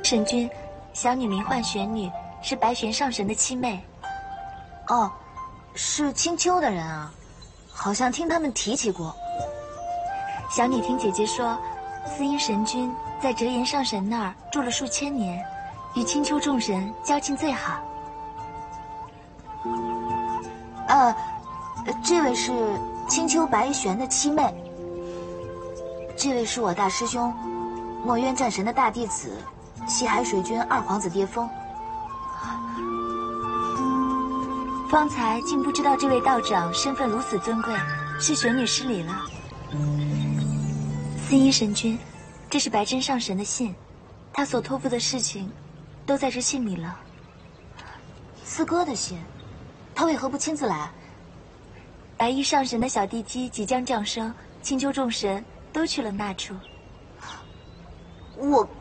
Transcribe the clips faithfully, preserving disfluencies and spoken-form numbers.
神君，小女名唤玄女，是白玄上神的七妹。 哦，是青丘的人啊，好像听他们提起过。 小女听姐姐说，司音神君在折颜上神那儿住了数千年，与青丘众神交情最好。 呃，这位是青丘白玄的七妹，这位是我大师兄墨渊战神的大弟子西海水君二皇子蝶风。 方才竟不知道这位道长身份如此尊贵，是玄女失礼了。司音神君，这是白真上神的信，他所托付的事情都在这信里了。 四哥的信，他为何不亲自来？ 白衣上神的小地基即将降生，青丘众神都去了那处。 我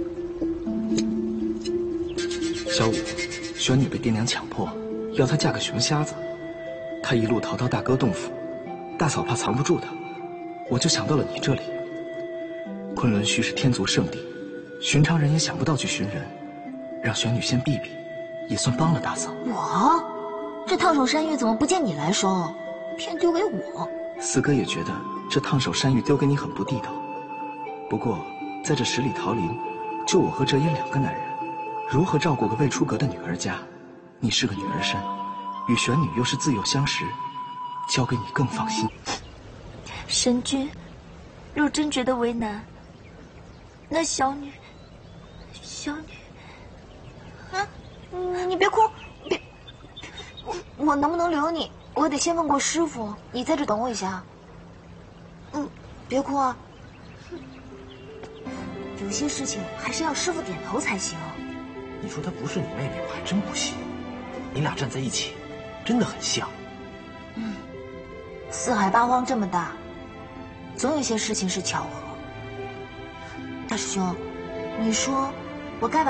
小五，玄女被爹娘强迫要她嫁个熊瞎子，她一路逃到大哥洞府，大嫂怕藏不住她，我就想到了你这里。昆仑虚是天族圣地，寻常人也想不到去寻人，让玄女先避避，也算帮了大嫂。 我这烫手山芋怎么不见你来收，偏丢给我？ 四哥也觉得这烫手山芋丢给你很不地道。不过在这十里桃林，就我和折颜两个男人，如何照顾个未出阁的女儿家？你是个女儿身，与玄女又是自幼相识，交给你更放心。 神君，若真觉得为难，那小女，小女， 啊，你你别哭，别，我我能不能留你？我得先问过师傅，你在这等我一下。嗯，别哭啊。有些事情还是要师傅点头才行。 你说她不是你妹妹，我还真不信。你俩站在一起，真的很像。 嗯，四海八荒这么大，总有些事情是巧合。大师兄，你说我该把